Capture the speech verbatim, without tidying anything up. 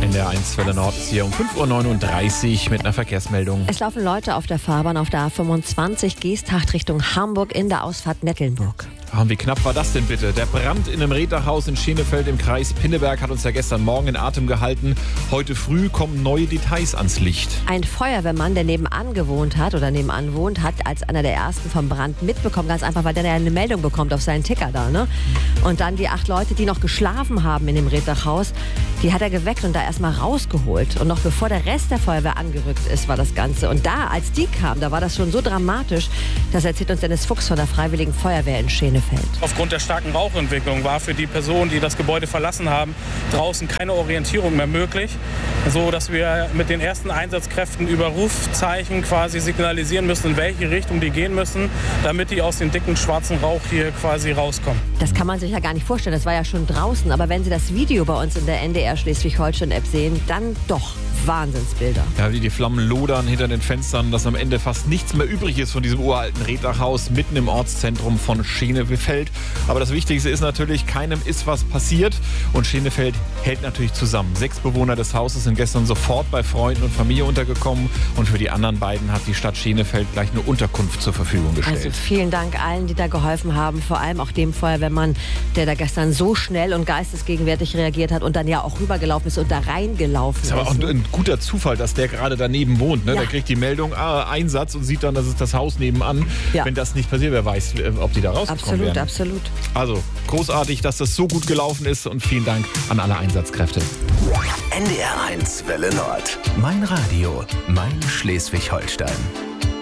In der eins Welle Nord ist hier um fünf Uhr neununddreißig mit einer Verkehrsmeldung. Es laufen Leute auf der Fahrbahn auf der A fünfundzwanzig Geesthacht Richtung Hamburg in der Ausfahrt Nettelnburg. Ah, wie knapp war das denn bitte? Der Brand in einem Reetdachhaus in Schenefeld im Kreis Pinneberg hat uns ja gestern Morgen in Atem gehalten. Heute früh kommen neue Details ans Licht. Ein Feuerwehrmann, der nebenan gewohnt hat oder nebenan wohnt, hat als einer der ersten vom Brand mitbekommen. Ganz einfach, weil der ja eine Meldung bekommt auf seinen Ticker da. Ne? Und dann die acht Leute, die noch geschlafen haben in dem Reetdachhaus, die hat er geweckt und da erstmal rausgeholt. Und noch bevor der Rest der Feuerwehr angerückt ist, war das Ganze. Und da, als die kamen, da war das schon so dramatisch. Das erzählt uns Dennis Fuchs von der Freiwilligen Feuerwehr in Schenefeld. Aufgrund der starken Rauchentwicklung war für die Personen, die das Gebäude verlassen haben, draußen keine Orientierung mehr möglich, so dass wir mit den ersten Einsatzkräften über Rufzeichen quasi signalisieren müssen, in welche Richtung die gehen müssen, damit die aus dem dicken schwarzen Rauch hier quasi rauskommen. Das kann man sich ja gar nicht vorstellen, das war ja schon draußen, aber wenn Sie das Video bei uns in der N D R Schleswig-Holstein-App sehen, dann doch Wahnsinnsbilder. Ja, wie die Flammen lodern hinter den Fenstern, dass am Ende fast nichts mehr übrig ist von diesem uralten Reetdachhaus mitten im Ortszentrum von Schenefeld. Aber das Wichtigste ist natürlich, keinem ist was passiert und Schenefeld hält natürlich zusammen. Sechs Bewohner des Hauses sind gestern sofort bei Freunden und Familie untergekommen und für die anderen beiden hat die Stadt Schenefeld gleich eine Unterkunft zur Verfügung gestellt. Also vielen Dank allen, die da geholfen haben, vor allem auch dem Feuerwehrmann, der da gestern so schnell und geistesgegenwärtig reagiert hat und dann ja auch rübergelaufen ist und da reingelaufen ist. Das ist aber auch ein guter Zufall, dass der gerade daneben wohnt. Ne? Ja. Der kriegt die Meldung, ah, Einsatz und sieht dann, das ist das Haus nebenan. Ja. Wenn das nicht passiert, wer weiß, ob die da rausgekommen Absolut, wären. absolut. Also großartig, dass das so gut gelaufen ist und vielen Dank an alle Einsatzkräfte. N D R eins Welle Nord. Mein Radio, mein Schleswig-Holstein.